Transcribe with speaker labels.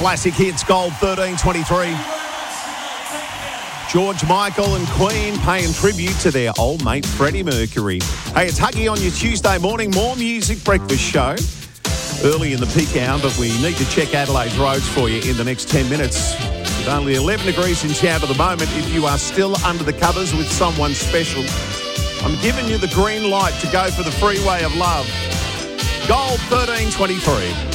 Speaker 1: Classic hits, Gold 1323. George Michael and Queen paying tribute to their old mate Freddie Mercury. Hey, it's Huggy on your Tuesday morning. More music breakfast show. Early in the peak hour, but we need to check Adelaide's roads for you in the next 10 minutes. With only 11 degrees in Chad at the moment, if you are still under the covers with someone special, I'm giving you the green light to go for the freeway of love. Gold 1323.